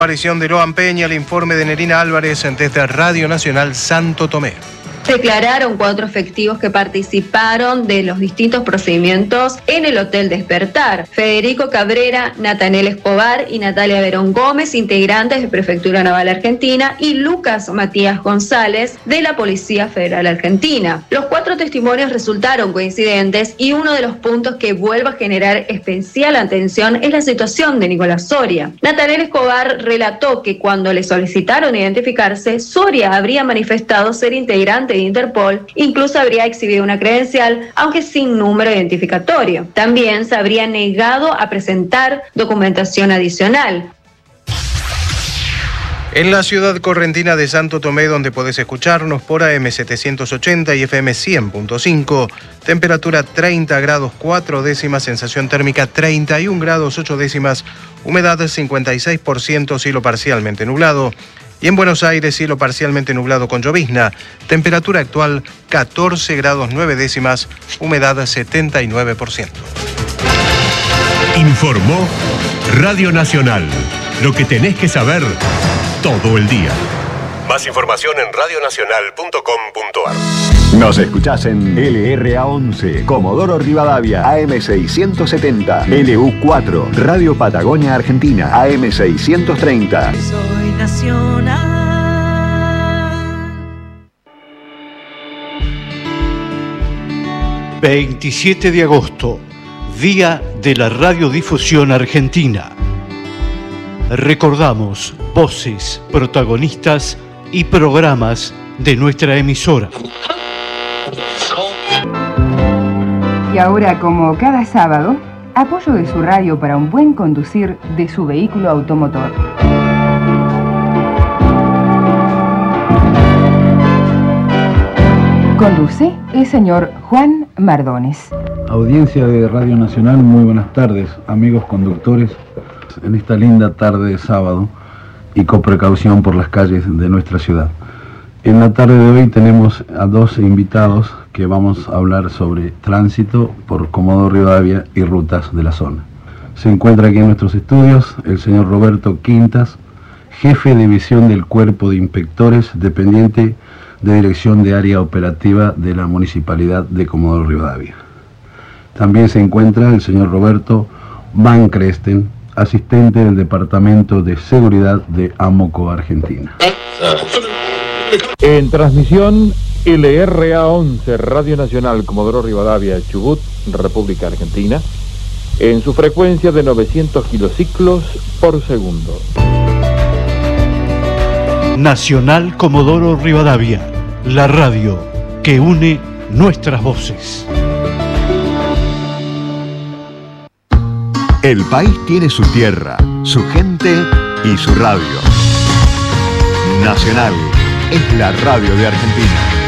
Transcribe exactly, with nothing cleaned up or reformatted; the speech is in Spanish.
Aparición de Loan Peña, el informe de Nerina Álvarez desde Radio Nacional Santo Tomé. Declararon cuatro efectivos que participaron de los distintos procedimientos en el Hotel Despertar. Federico Cabrera, Natanel Escobar y Natalia Verón Gómez, integrantes de Prefectura Naval Argentina, y Lucas Matías González, de la Policía Federal Argentina. Los cuatro testimonios resultaron coincidentes y uno de los puntos que vuelve a generar especial atención es la situación de Nicolás Soria. Natanel Escobar relató que cuando le solicitaron identificarse, Soria habría manifestado ser integrante de Interpol, incluso habría exhibido una credencial, aunque sin número identificatorio. También se habría negado a presentar documentación adicional. En la ciudad correntina de Santo Tomé, donde podés escucharnos por A M setecientos ochenta y F M cien punto cinco, temperatura treinta grados cuatro décimas, sensación térmica treinta y un grados ocho décimas, humedad cincuenta y seis por ciento, cielo parcialmente nublado. Y en Buenos Aires, cielo parcialmente nublado con llovizna, temperatura actual catorce grados nueve décimas, humedad setenta y nueve por ciento. Informó Radio Nacional, lo que tenés que saber todo el día. Más información en radio nacional punto com punto a r. Nos escuchás en L R A once, Comodoro Rivadavia, A M seiscientos setenta, L U cuatro, Radio Patagonia Argentina, A M seiscientos treinta. Soy nacional. veintisiete de agosto, Día de la Radiodifusión Argentina. Recordamos voces, protagonistas y programas de nuestra emisora. Y ahora, como cada sábado, apoyo de su radio para un buen conducir de su vehículo automotor. Conduce el señor Juan Mardones. Audiencia de Radio Nacional, muy buenas tardes, amigos conductores, en esta linda tarde de sábado y con precaución por las calles de nuestra ciudad. En la tarde de hoy tenemos a dos invitados que vamos a hablar sobre tránsito por Comodoro Rivadavia y rutas de la zona. Se encuentra aquí en nuestros estudios el señor Roberto Quintas, jefe de división del Cuerpo de Inspectores, dependiente de Dirección de Área Operativa de la Municipalidad de Comodoro Rivadavia. También se encuentra el señor Roberto Van Cresten, asistente del Departamento de Seguridad de Amoco, Argentina. En transmisión L R A once, Radio Nacional Comodoro Rivadavia, Chubut, República Argentina, en su frecuencia de novecientos kilociclos por segundo. Nacional Comodoro Rivadavia, la radio que une nuestras voces. El país tiene su tierra, su gente y su radio. Nacional es la radio de Argentina.